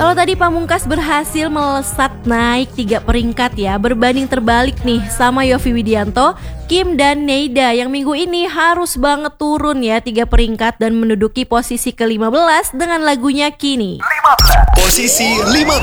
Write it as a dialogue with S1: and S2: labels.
S1: Kalau tadi Pamungkas berhasil melesat naik 3 peringkat ya, berbanding terbalik nih sama Yovie Widianto, Kim dan Neida yang minggu ini harus banget turun ya 3 peringkat dan menduduki posisi ke-15 dengan lagunya Kini.
S2: Posisi 15.